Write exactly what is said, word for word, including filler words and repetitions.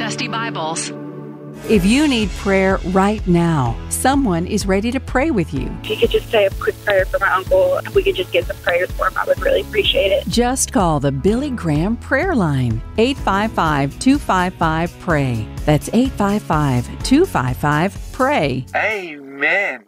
Dusty Bibles. If you need prayer right now, someone is ready to pray with you. If you could just say a quick prayer for my uncle, if we could just get some prayers for him, I would really appreciate it. Just call the Billy Graham Prayer Line, eight five five, two five five, P R A Y. That's eight five five, two five five, P R A Y. Amen.